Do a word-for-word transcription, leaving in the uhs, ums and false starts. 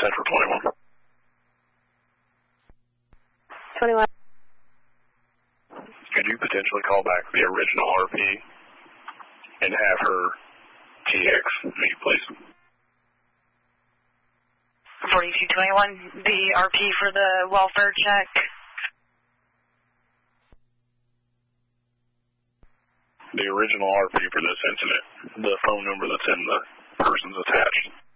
Central twenty-one. twenty-one. Could you potentially call back the original R P and have her T X me, please? forty-two twenty-one, the R P for the welfare check. The original R P for this incident, the phone number that's in the person's attached.